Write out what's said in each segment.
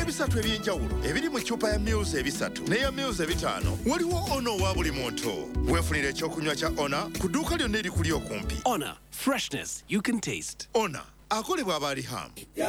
ebisatu ebyenjawulo ebiri mu ccupa ya Mils ebisatu n'eya Mils ebitaano. Waliwo Ono wa buli muntu. Weefunire ekyokunywa kya Ona ku dduuka lyonna erikuli okumpi. Ona, freshness you can taste. Ona akolebwa Abaliham.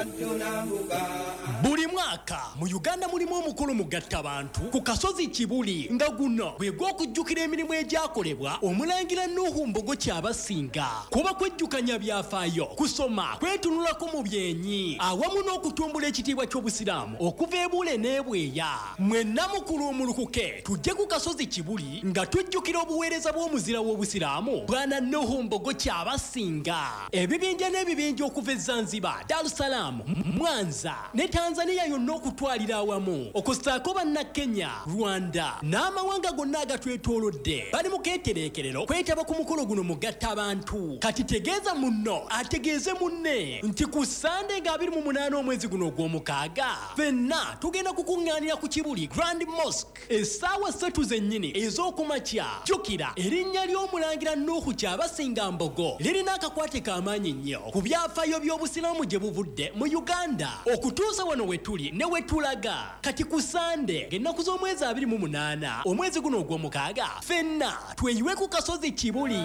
Buli mwaka mu Uganda mulimu omukolo mugattabantu ku kasozi Kibuli nga guno gwe gw'okujjukira emirimu egyakolebwa Omulangira Nuhu Mbogo Kyabasinga. Kuba kwejjukanya byafaayo, kusoma, kwetunulako mu byenyi awamu n'okutumbula ekitiibwa ky'Obusiraamu okuva e Bule n'Ebweya. Mwenna mukulu omulukuke tujje ku kasozi Kibuli nga tujjukira obuweereza bw'omuzira w'Obusiraamu Bwana Nuhu Mbogo Kyabasinga. Ebibinja n'ebibinja okuva e Zanzibar, Dar es Salaam, Mwanza ne Tanzania yonna okutwalira awamu okusaako banna Kenya, Rwanda n'amawanga gonna agatwetoolodde bali mu keetereekerero kwetaba ku mukolo guno mugatta abantu. Kati tegeeza munno ategeeze munne nti ku Sande nga 28 omwezi guno ogw'omukaaga ffenna tugenda kukuŋŋaanira ku Kibuli Grand Mosque essaawa 3 zennyini ez'okumakya. Jjukira erinnya ly'Omulangira Nuhu Kyabasinga Mbogo lirina akakwate k'amaanyi nnyo ku byafaayo by'Obusiraamu gye buvudde mu Uganda okutuusa wano wetuli ne wetulaga. Kati ku Sande ng'ennaku z'omwezi 28 omwezi guno ogw'omukaaga ffenna tweyiwe ku kasozi Kibuli.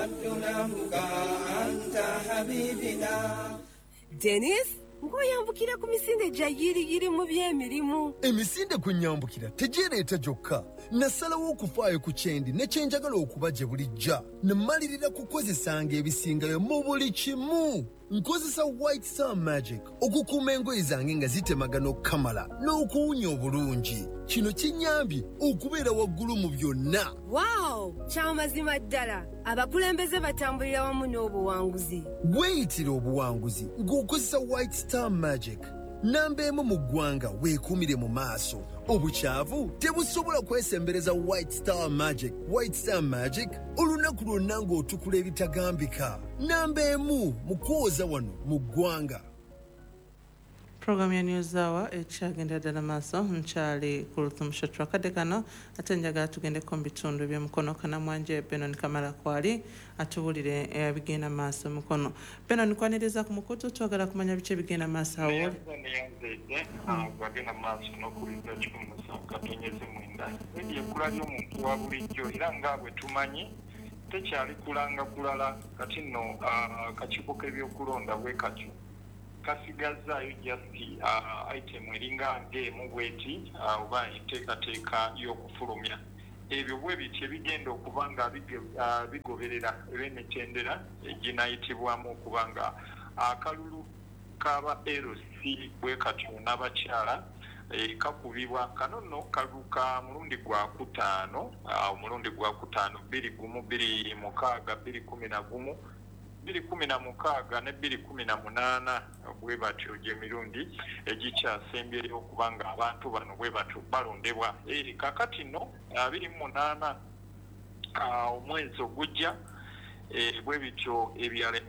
Dennis, ngoyambukira ku misinde gya yiri mu by'emirimu. Emisinde kunyambukira tegireeta gyokka. Nasalawo okufaayo ku kyendi ne kyenjagala okuba gye bulijja. Namalirira kukozesanga ebisingayo mu buli kimu. Nkozesa White Star Magic okukuuma engoye zange nga zitemagana okukamala n'okuwunya obulungi. Kino kinyambye okubeera waggulu mu byonna. Wow, kyamazima ddala. Abakulembeze batambulira wamu n'obuwanguzi. Weeyitira obuwanguzi ng'okozesa White Star Magic. Namba emu mu ggwanga weekuumire mu maaso. Obukyavu tebusobola kwesembereza White Star Magic. White Star Magic olunaku lwonna ng'otukula ebitagambika. Namba emu mu kwoza wano mu ggwanga. Program ya News Hour ekyagenda ddala maaso nkyali ku Lutumusho twakadde kano ate njagala tugende ku bitundu eby'omukono Kanamwanje Benon Kamala kwali atubulire ebigenda maaso mukono. Benon kwaniriza ku mukutu twagala kumanya biki ebigenda maaso awo. Bagenda maaso n'okuliza kikumusanga katonyeze mwenda. Ebyekula by'omuntu wa bulijjo era nga bwe tumanyi tekyali kulanga kulala kati nno akakiiko k'ebyokulonda bwe katyo. Kasigazzaayo just item eringa ng'emu bweti oba enteekateeka y'okufulumya. Ebyo bwe biti ebigenda okuba nga bigoberera emitendera eginaayitibwamu okuba nga akalulu k'aba LC bwe katyo n'abakyala kakubibwa kano nno kaluka mulundi gwa kutaano omulundi gwa kutaano 2016 2016 ne 2018 bwe batyo gye mirundi egikyasembyeyo okuba nga abantu bano bwe batyo balondebwa. Kakati nno 28 omwezi ogujja bwe bityo ebyala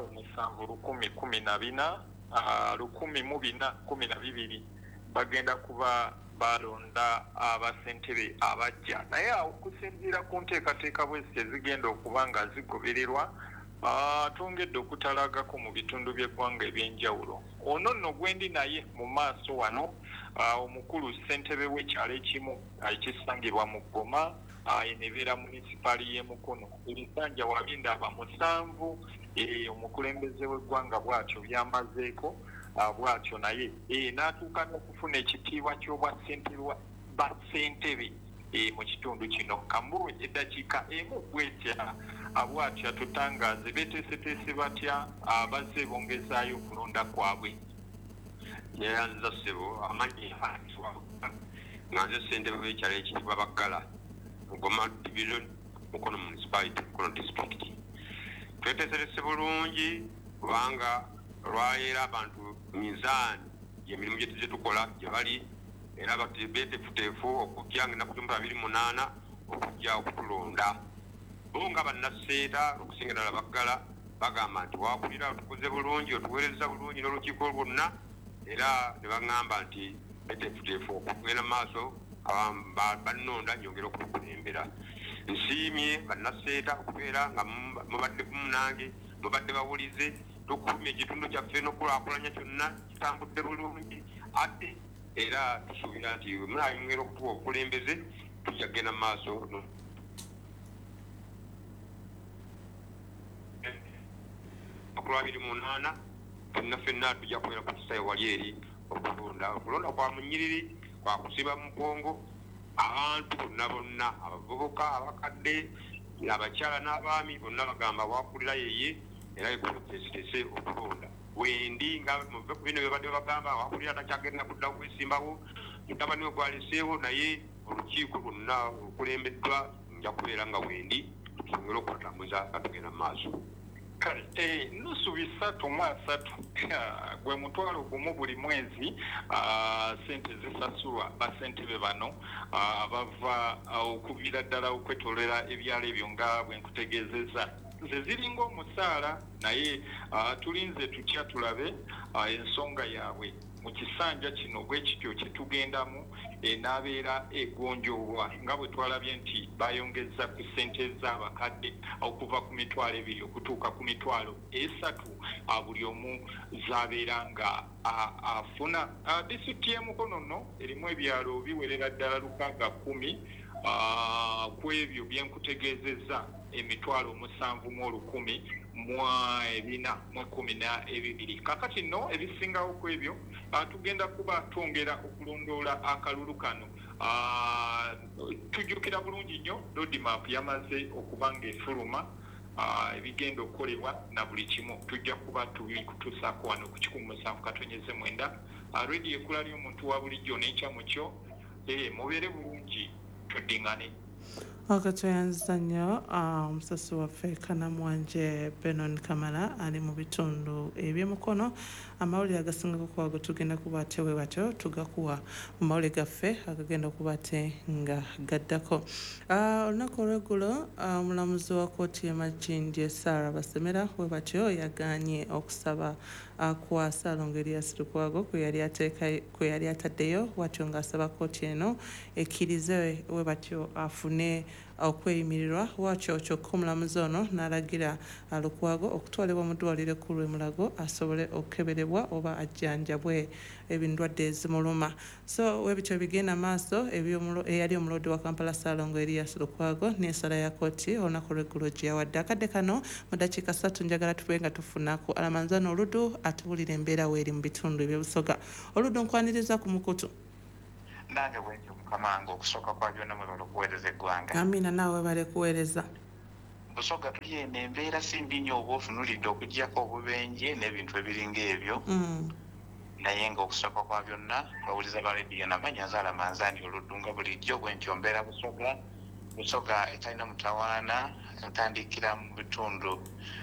7,114,112 bagenda kuba balonda abasentebe abajja. Naye okusinziira ku nteekateeka bwezi ezigenda okuba nga zigobererwa tongedde okutalagako mu bitundu by'eggwanga ebyenjawulo. Ono nno gwendi naye mu maaso wano omukulu ssentebe w'ekyalo ekimu ekisangibwa mu Goma enebeera munisipaali y'e Mukono ebisanja wabindaba 7 omukulembeze w'eggwanga bw'atyo byamazeeko bw'atyo naye n'atuuka n'okufuna ekitiibwa ky'obwassentebe bassentebe mu kitundu kino. Kambulu eddakiika emu bwetya abwatya tutangaze beteeseteese batya abazze bongezaayo okulonda kwabwe. Yeyanza ssebo amanyi nga nze ssentebe w'ekyalo ekitibwa Baggala Goma Division Mukono Municipality Mukono District. Tweteeserese bulungi kubanga lwaleero abantu minzaani y'emirimu gye tukola gye bali era beeteefuteefu okujja nga ennaku 28 okujja okutulonda. Bo nga bannaseeta okusinga ddala Baggala bagamba nti wakulira otukoze bulungi otuweereza bulungi n'olukiiko lwonna era ne baŋŋamba nti beeteefuteefu okugenda mu maaso bannonda nyongera okutukulembera. Nsiimye bannaseeta okubeera nga mubadde kumunange mubadde bawulize tukumye ekitundu kyaffe n'okulaakulanya kyonna kitambudde bulungi ate era tusuubira nti munayongera okutuwa obukulembeze tujja kugenda mu maaso okulwa 28 ffenna tujja kubeera ku kisawe wali eri okulonda kwa munyiriri kwa kusiba mukongo abantu bonna abavubuka abakadde abakyala n'abaami bonna bagamba wakulira yeye era ekutesitese okulonda wendi nga muve ku bino bye bagamba wakulira takyagenda kudda kwesimbawo mutabani we gwaliseewo naye olukiiko lwonna olukulembeddwa nja kubeera nga wendi tusongere okubatambuza katugenda mu maaso kale nusu 3 gwe mutwalo gumu buli mwezi sente zisasulwa basentebe bano abava okuviira ddala okwetolera ebyalo ebyo nga bwe nkutegeezezza ze ziringa omusaala naye tulinze tutya tulabe ensonga yaabwe mu kisanja kino bwekityo kyetugendamu n'abeera egonjoolwa nga bwe twalabye nti bayongeza ku ssente z'abakadde okuva ku mitwalo 2 okutuuka ku mitwalo 3 buli omu z'abeera nga afuna disitulikiti y'emukono nno erimu ebyalo biwerera ddala 610 ku ebyo byenkutegeezezza emitwalo 7,412 kakati nno ebisingawo ku ebyo tugenda kuba twongera okulondoola akalulu kano tujjukira bulungi nnyo roadmap yamaze okuba ng'efuluma ebigenda okukolebwa na buli kimu tujja kuba tubiri kutuusaako wano ku 17/9 radio ekula ly'omuntu wa bulijjo n'ekya mukyo mubeere bulungi tuddingane Akatweyanza nnyo omusasi waffe Kanamwanje Benon Kamala ali mu bitundu eby'emukono amawulire agasingako kuba go tugenda kuba tewe batyo tugakuwa mu mawulire gaffe agagenda okuba te nga gaddako olunaku olweggulo omulamuzi wa kkooti y'Amajjindi Sarah Basemera we batyo yagaanye okusaba kwa Ssaalongo Erias Lukwago kwe yali ataddeyo watyo ng'asaba kkooti eno ekkirize we batyo afune okweyimirirwa wakyo kyokka omulamuzi ono n'alagira Lukwago okutwalibwa mu ddwaliro ekkulu e Mulago asobole okukeberebwa oba ajjanjabwe ebindwadde ezimuluma so webityo bigenda maaso eyali omulodi wa Kampala Ssaalongo Erias Lukwago n'ensala ya kkooti olunaku lw'eggulo gye yawadde akadde kano mu dakiika 3 njagala tube nga tufunaku Alamanzano Oludu atubulira embeera weeri mu bitundu eby'Obusoga Oludu nkwaniriza ku mukutu nange bwenjo mukamango okusooka kwa byonna mwe balikuweereza eggwanga amina naawe bale kuweereza Busoga tuyenda embeera simbi nnyo oba otunulidde okuggyako obubenje n'ebintu ebiringa ebyo naye ng'okusooka kwa byonna bawuliza ba rediyo namanya nzaala manzaani Oluddu nga bulijjo bwentyo mbeera Busoga etalina mutawaana ntandikira mu bitundu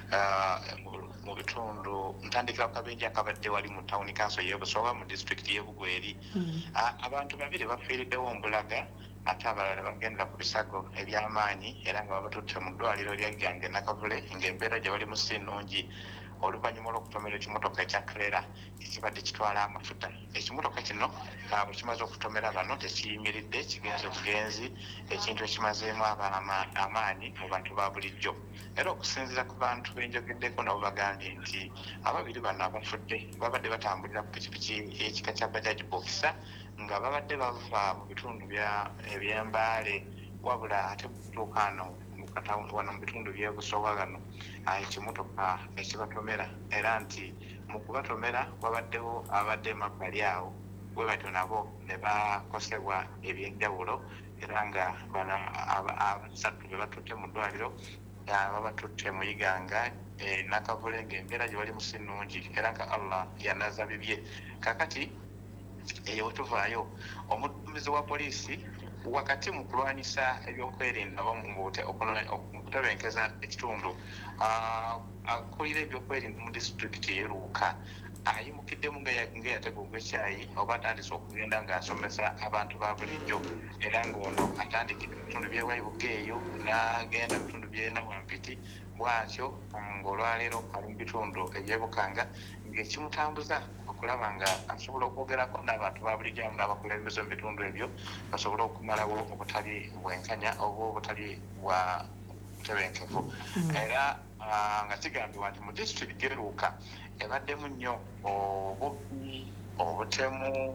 ntandikira ku kabenje akabadde wali mu tawuni kanso y'e Busoga mu disitulikiti y'e Bugweri abantu babiri bafiiriddewo Mbulaga ate abalala bagenda ku bisago eby'amaanyi era nga babatutte mu ddwaliro lya Gange Nakavule ng'embeera gye balimu si nnungi oluvannyuma lw'okutomera ekimotoka ekya trailer ekibadde kitwala amafuta ekimotoka kino bwe kimaze okutomera bano tekiyimiridde kigenze bugenzi ekintu ekimazeemu amaanyi mu bantu ba bulijjo era okusinziira ku bantu benjogeddeko nabo bagambye nti ababiri bano abafudde babadde batambulira ku pikipiki ekika kya Bajaj Boxer nga babadde bava mu bitundu eby'Embaale wabula ate kutuuka wano mu bitundu by'Obusoga gano ekimotoka ekibatomera era nti mu kubatomera wabaddewo abadde emabbali awo bwe batyo nabo ne bakosebwa ebyenjawulo era nga abasatu be batutte mu ddwaliro babatutte mu Iganga Nakavule ng'embeera gye balimu si nnungi era nga Allah yanaza bibye kakati eyo wetuvaayo omuduumizi wa poliisi wakati mu kulwanyisa ebyokwerinda okutebenkeza ekitundu akulira ebyokwerinda mu disitulikiti y'e Luuka ayimukiddemu ng'eyateguga ekyayi oba atandise okugenda ng'asomesa abantu ba bulijjo era ng'ono atandikira ebitundu by'Ewayibuga eyo n'agenda mu bitundu by'e Nawampiti bwatyo ng'olwaleero ali mu bitundu eby'Ebukanga ng'ekimutambuza okulaba nga asobola okwogerako n'abantu ba bulijjo n'abakulembeze mu bitundu ebyo basobole okumalawo obutali bwenkanya oba obutali bwa butebenkevu era nga kigambibwa nti mu disitulikiti y'e Luuka ebaddemu nnyo obubbi obutemu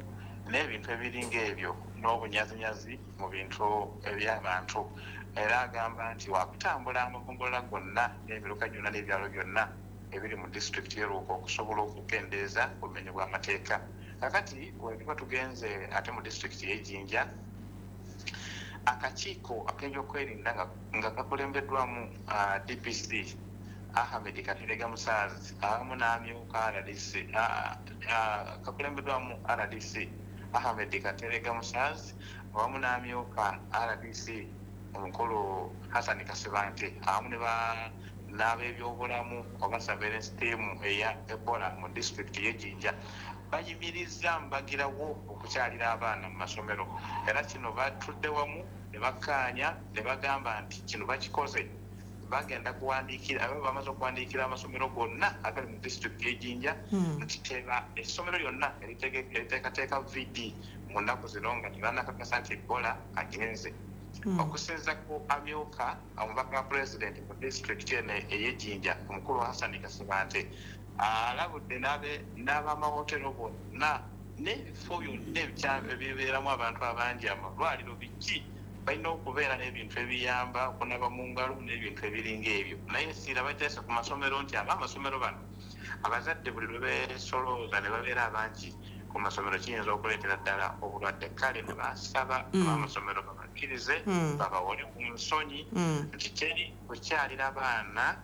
n'ebintu ebiringa ebyo n'obunyazinyazi mu bintu eby'abantu era agamba nti wakutambula amagombolola gonna n'emiruka gyonna n'ebyalo byonna ebiri mu disitulikiti y'eruuka okusobola okukendeeza obumenyi bw'amateeka. Kakati wetuba tugenze ate mu disitulikiti y'Ejjinja, akakiiko ak'ebyokwerinda nga kakulembeddwamu DPC Ahmed Katerega Musaazi awamu n'amyuka RDC kakulembeddwamu RDC Ahmed Katerega Musaazi awamu n'amyuka RDC omukulu Hassan Kasibante awamu n'abebyobulamu oba surveillance team eya Ebola mu disitulikiti y'Ejjinja bayimiriza mbagirawo okukyalira abaana mu masomero era kino batudde wamu ne bakkaanya ne bagamba nti kino bakikoze bagenda kuwandiikira abo bamaze okuwandiikira amasomero gonna agali mu disitulikiti y'Ejjinja nti teba essomero lyonna eriteekateeka VD mu nnaku zino nga tebanakakasa nti Ebola agenze. Okusinza ku amyuka omubaka wa pulezidenti mu disitulikiti eno ey'Ejjinja omukulu Hassan Kasibante alabudde n'abamawotero bonna n'ebifo byonna ebibeeramu abantu abangi amalwaliro biki balina okubeera n'ebintu ebiyamba okunaba mu ngalo n'ebintu ebiringa ebyo. Naye siira bateesa ku masomero nti amasomero bano abazadde buli lwe beesolooza ne babeera abangi ku masomero kiyinza okuleetera ddala obulwadde. Kale ne basaba amasomero babakkirize babawole ku nsonyi nti teri kukyalira abaana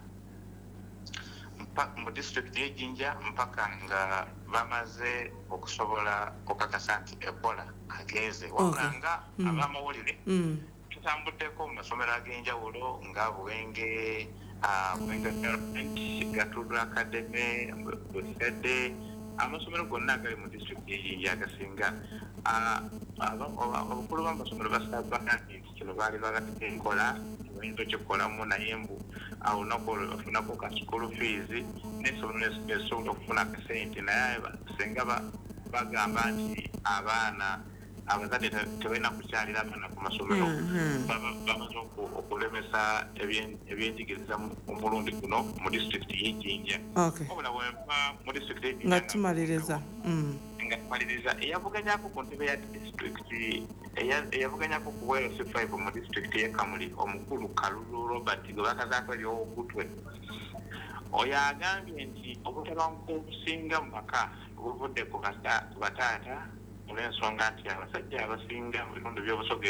mu disitulikiti y'Ejjinja mpaka nga bamaze okusobola okakasa nti Ebola agenze. Wabula nga ab'amawulire tutambuddeko mu masomero ag'enjawulo nga Buwenge Development, Gatuddu Academy, Busede, amasomero gonna agali mu disitulikiti y'Ejjinja agasinga obukulu b'amasomero basaba nti kino baali bagateka enkola bayinza okikolamu naye mbu awo olunaku olwo bafunako ka school fees n'essomero nesobola okufuna akasente naye singa bagamba nti abaana abazadde tebalina kukyalira abaana ku masomero bamaze okulemesa ebyenjigiriza omulundi guno mu disitulikiti y'Ejjinja. Obula bwempa mu disitulikiti y'Ejjinja nga tumaliriza eyavuganyako ku ntebe ya disitulikiti eyavuganyako ku Wales 5 mu disitulikiti y'e Kamuli omukulu Kalulu Robert gwe bakazaako ery'obugutwe oyo agambye nti obutabanguko obusinga mu maka buvudde ku bataata olw'ensonga nti abasajja abasinga mu bitundu by'obusoga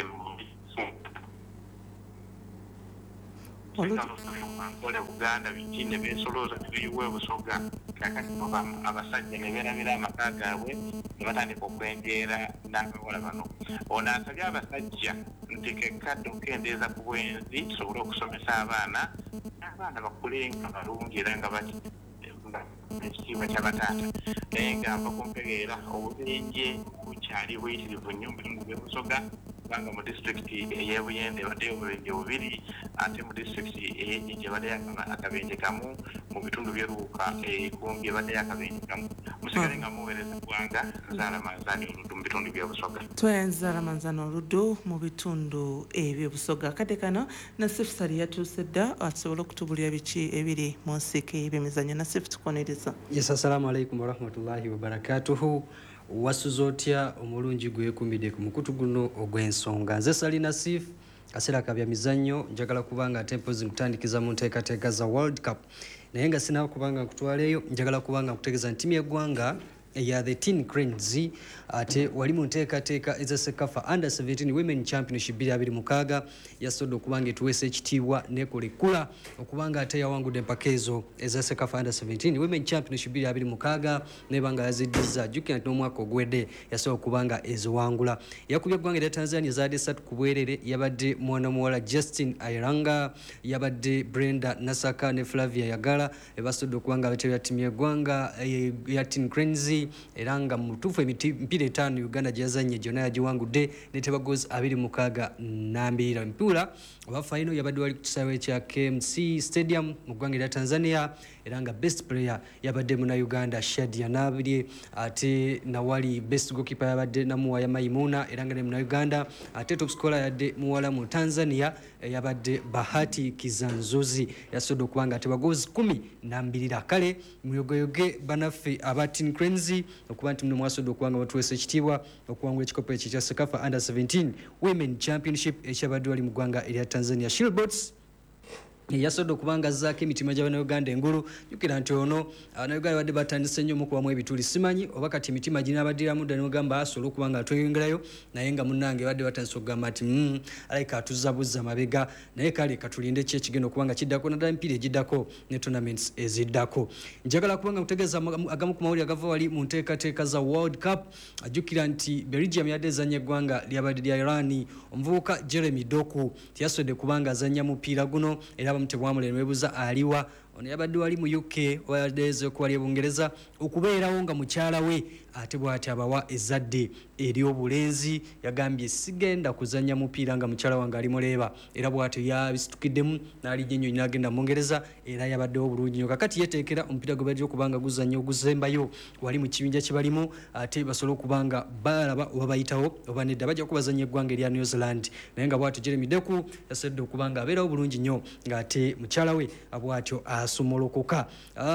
nkole Buganda biki ne beesolooza ne beyiwa obusoga kakati abasajja ne beerabira amaka gaabwe ne batandika okwenjeera n'abawala bano. Ono asabye abasajja nti kekkadde okukendeeza ku bwenzi tusobole okusomesa abaana bakule nga balungi era nga ekitiibwa ky'abataata naye nga mpa kumpegeera obubenje bukyali buyitirivu nnyo mu bitundu by'obusoga kubanga mu disitulikiti ey'e Buyende baddeyo obubenje bubiri ate mu disitulikiti ey'Ejjinja baddeyo akabenje kamu mu bitundu by'eruuka Kumbi baddeyo akabenje kamu. Musigale nga muweereza ggwanga Nzaala Manzaani Oluddu mu bitundu by'obusoga. Nzaala Manzaani Oluddu mu bitundu eby'obusoga. Kade kano Nassif Sali yatuuse dda asobola okutubulira biki ebiri mu nsiike y'ebyemizannyo. Nassif tukonereza. Yes, assalamu alaikum warahmatullahi wabarakatuhu. Wasuza otya omulungi gwekumbidde ku mukutu guno ogw'ensonga. Nze Sali Nassif kaseera kabya mizannyo njagala kubanga ate mpozi nkutandikiza mu nteekateeka za World Cup naye nga sinaba kubanga nkutwaleeyo njagala kubanga nkutegeeza nti ttiimu y'eggwanga eya the Teen Cranes ate wali mu nteekateeka eza Sekafa Under 17 Women Championship 2026 yasobodde okubanga etuweesa ekitiibwa n'ekola ekkula okubanga ate yawangudde empaka ezo eza Sekafa Under 17 Women Championship 2026 nebanga yaziddiza jjukira nti n'omwaka ogwedde yasobola okubanga eziwangula. Yakubye eggwanga erya Tanzania zaadde 3 ku bwerere yabadde mwana muwala Justin Ayiranga yabadde Brenda Nasaka ne Flavia Yagala basobodde okubanga abateebya ttiimu y'eggwanga ya Teen Cranes era nga mu tuufu emipiira 5 Uganda gyazanye gyonna yagiwangudde neteba goals 26 empiira oba final yabadde wali ku kisaawe kya KMC Stadium mu ggwanga erya Tanzania era nga best player yabadde muna Uganda Shadia Nabirye ate nawali best goalkeeper yabadde Namuwaya Maimuna era nga ne muna Uganda ate top scorer yadde muwala mu Tanzania yabadde Bahati Kizanzozi yasobodde okubanga ateba goals 12 kale muyogoyoge banaffe aba Teen Cranes bulenzi okuba nti muno mwasodde okubanga batuweesa ekitiibwa okuwangula ekikopo ekyo kya Sekafa Under 17 Women Championship ekyabadde wali mu ggwanga erya Tanzania. Shilbots yasodde okubanga azzaako emitima gy'Abannayuganda engulu. Jjukira nti ono Abannayuganda badde batandise nnyo mukubamu ebituli, simanyi oba kati emitima ginabaddiramu dda negamba asobola okuba nga atweyongerayo, naye nga munnange badde batandise okugamba nti alayika atuzabuzza mabega, naye kale katulinde ki ekigenda okuba nga kiddako naddala emipiira egiddako ne tournaments eziddako. Njagala kubanga kutegeeza agamu ku mawulire agava wali mu nteekateeka za World Cup. Ajjukira nti Belgium yadde ezannya eggwanga lyabadde lya Iran. Omuvubuka Jeremy Doku tiyasodde kubanga azannya mupiira guno era bamutebwamu nebuuza aliwa ono yabadde wali mu UK oyadeeze okuba ali Bungereza okubeerawo nga mukyala we ate bw'ati abawa ezzadde ery'obulenzi. Yagambye sigenda kuzannya mupiira nga mukyala wange ali muleeba, era bw'atyo yabisitukiddemu n'alijja ennyo n'agenda mu Bungereza era yabaddewo bulungi nnyo. Kakati yeteekera omupiira gwe badde okubanga guzannya oguzembayo wali mu kibinja kye balimu, ate basobole okubanga balaba oba bayitawo oba nedda bajja kubazannya eggwanga erya New Zealand, naye nga bw'atyo Jeremy Deku yasedde okubanga abeerawo bulungi nnyo ng'ate mukyala we bw'atyo asumulukuka.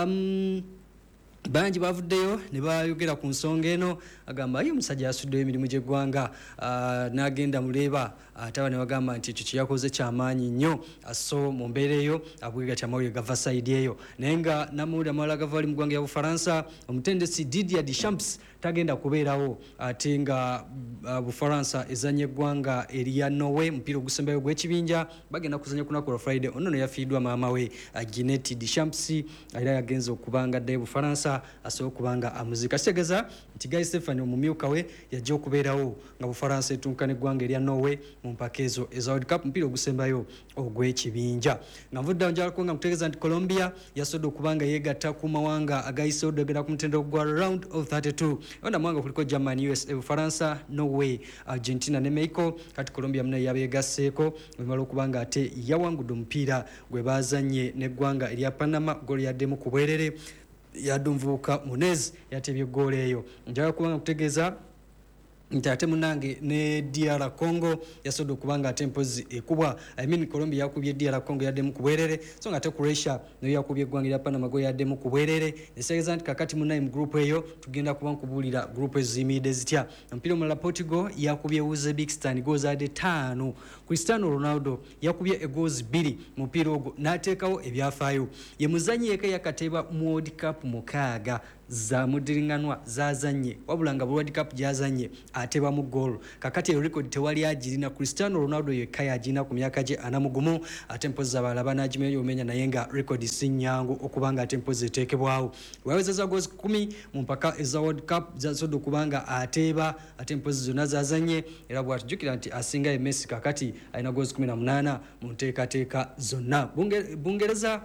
Bangi bavuddeyo ne bayogera ku nsonga eno, agamba ayo omusajja asuddeyo emirimu gy'eggwanga n'agenda muleeba, ate aba ne bagamba nti ekyo kyeyakoze kyamaanyi nnyo. So mu mbeera eyo abwega tyamawulire gava sayidi eyo, naye nga namawulire amalala gava wali mu ggwanga ya Bufaransa. Omutendesi Didier Deschamps tagenda kubeerawo, ate nga Bufaransa ezannya eggwanga erya Norway mupiira ogusembayo gw'ekibinja bagenda kuzannya ku lunaku lwa Friday. Ono yafiiddwa maama we Ginette Deschamps era yagenza okubanga addayo Bufaransa asobola okubanga amuzika. Kitegeeza nti Guy Stefani omumyuka we yajja okubeerawo nga Bufaransa etunka n'eggwanga erya Norway mu mpaka ezo eza World Cup mupiira ogusembayo ogw'ekibinja. Nga nvudde njala kuba nga mutegeeza nti Colombia yasodde okubanga yeegatta ku mawanga agayisewo ddagala ku mutendera gwa round of 32. Onda mwanga kuliko Germany, USA, Bufaransa, Norway, Argentina ne Mexico. Kati Colombia mnaye yabeegasseeko wemala okubanga ate yawangudde omupiira gwe bazanye n'eggwanga erya Panama ggoolo yaddemu ku bwerere yadde omuvubuka Munez yatebye ggoolo eyo. Njagala kubanga kutegeeza nti ate munange ne DR Congo yasodde okubanga ate mpozi ekubwa. Colombia yakubye DR Congo yaddemu ku bwerere, so nga ate Croatia nayo yakubye eggwanga erya Panama go yaddemu ku bwerere. Nesegeeza nti kakati munaye mu group eyo tugenda kuba nkubuulira group eziyimiridde zitya. Omupiira omulala Portugal yakubye Uzbekistan goals ade 5. Cristiano Ronaldo yakubye goals 2 mu mupiira ogwo n'ateekawo ebyafaayo. Ye muzannyi yekka yakateeba mu World Cup 6 za mudiringanwa zazanye wabula nga World Cup gyazanye ateba mu goal. Kakati eyo record tewali agirina. Cristiano Ronaldo yekka yagina ku myaka gye 40 ate mpozi abalaba n'agimenya omenya naye nga record sinyangu okubanga ate mpozi eteekebwawo. Wawezeza goals 10 mu mpaka eza World Cup zasodde okubanga ateba ate mpozi zonna zazanye era bwatujjukira nti asinga Messi kakati alina goals 18 mu nteekateeka zonna. Bungereza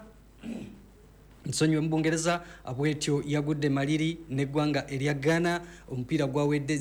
nsonyiwe mu Bungereza abwetyo yagudde maliri n'eggwanga erya Ghana omupiira gwawedde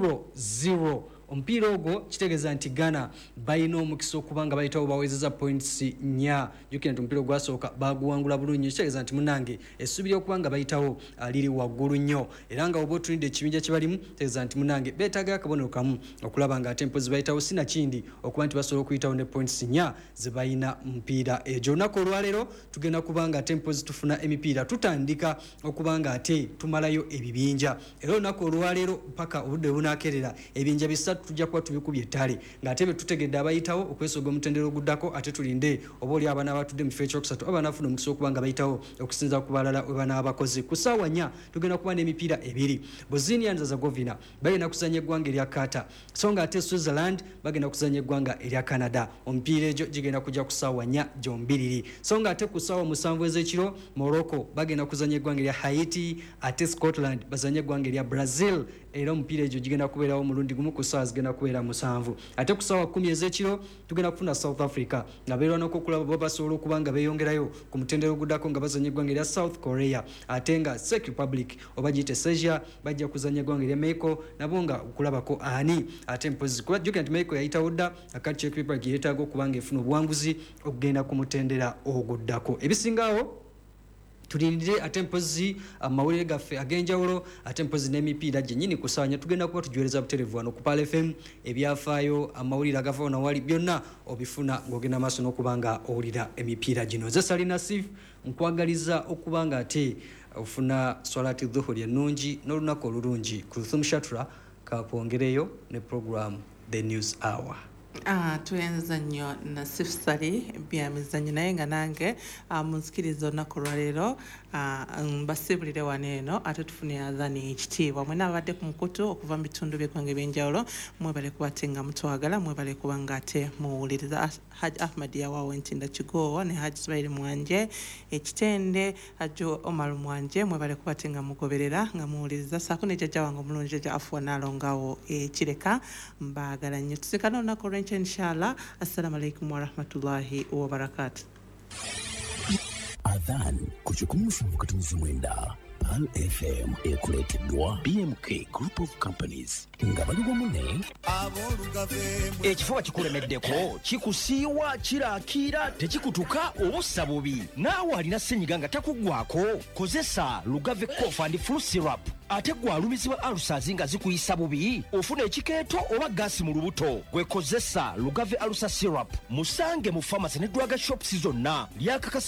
0-0. Omupiira ogwo kitegeeza nti Ghana balina omukisa okubanga bayitawo bawezeza points 4. Jjukira nti omupiira gwasooka baguwangula bulungi, kitegeeza nti munange essuubi ly'okubanga bayitawo liri waggulu nnyo era nga oba otunidde ekibinja kye balimu kitegeeza nti munange beetaaga akabonero kamu okulaba nga ate mpozi bayitawo sinakindi okuba nti basobola okuyitawo ne points 4 ze balina mupiira egyo. Olunaku olwaleero tugenda kubanga ate mpozi tufuna emipiira tutandika okubanga ate tumalayo ebibinja era olunaku olwaleero paka obudde bunaakerera ebinja bisatu tujja kuba tubikubye ettale ng'ate be tutegedde abayitawo okwesoga omutendera oguddako ate tulinde oba oli abaana abatudde mu kifo ekyokusatu oba banaafuna omukisa okuba nga bayitawo okusinza ku balala we banaabakoze. Ku ssaawa 4 tugenda kuba n'emipiira 2. Bosnia and Herzegovina bagenda kuzannya eggwanga erya Qatar so nga ate Switzerland bagenda kuzannya eggwanga erya Canada. Omupiira egyo gigenda kujja ku ssaawa 4 gyombiriri so nga ate ku ssaawa 7 ez'ekiro Morocco bagenda kuzannya eggwanga erya Haiti ate Scotland bazannya eggwanga erya Brazil era omupiira egyo gigenda kubeerawo mulundi gumu ku ssaawa zigenda kubeera 7. Ate ku ssaawa 10 ez'ekiro tugenda kufuna South Africa nga beerwanako okulaba bo basobola okuba nga beeyongerayo ku mutendera oguddako nga bazannya eggwanga erya South Korea ate nga Czech Republic oba giyite Serbia bajja kuzannya eggwanga erya Mexico nabo nga okulabako ani ate mpozi kuba jjukira nti Mexico yayitawo dda akati Czech Republic yeetaaga okuba nga efuna obuwanguzi okugenda ku mutendera oguddako. Ebisingaawo tulindire ate mpozi amawulire gaffe ag'enjawulo ate mpozi n'emipiira gyennyini ku ssaawa 4 tugenda kuba tujuwereza butereevu wano ku Pal FM. Ebyafaayo amawulire agava nawali byonna obifuna ng'ogenda maaso n'okuba nga owulira emipiira gino. Nze Salina Sif nkwagaliza okuba nga ate ofuna swalati dhuhuri ennungi n'olunaku olulungi. Kulthum Shatra kakwongereyo ne program The News Hour. Tuyenza nnyo Nasif Sali bya mizanyo naye nga nange munzikiriza olunaku lwaleero mbasibulire waneeno ate tufune adhani ekitiibwa mwena abadde ku mukutu okuva mu bitundu by'eggwanga eby'enjawulo mwebale kuba ate nga mutwagala mwebale kuba nga ate muwuliriza Haj Ahmad Yawawe Ntinda Kigowa ne Haj Subairi Mwanje ekitende Ajo Omar Mwanje mwebale kuba ate nga mugoberera nga muwuliriza saako ne jjajja wange omulungi Jjajja Afua Nalongawo ekireka mbaagala nnyo tusikana olunaku olw'enkya inshallah. Assalamu alaikum wa rahmatullahi wa barakatuh. Adhan kuchukumufu mkatumizi mwenda Pal FM ekuleteddwa BMK Group of Companies ngabali wamune ekifuba kikulemeddeko kikusiiwa kiraakira tekikutuka obussa bubi naawe alina ssenyiga nga takuggwako kozesa Lugave Cough and Flu Syrup ate gwalumizibwa alusazi nga zikuyisa bubi ofuna ekikeeto oba gaasi mu lubuto gwekozesa Lugave Alusa Syrup musange mu pharmacy ne drug shops zonna lyakakasi